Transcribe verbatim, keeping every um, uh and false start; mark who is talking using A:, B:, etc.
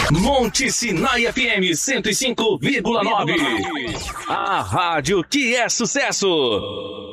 A: Monte Sinai F M cento e cinco vírgula nove. A rádio que é sucesso.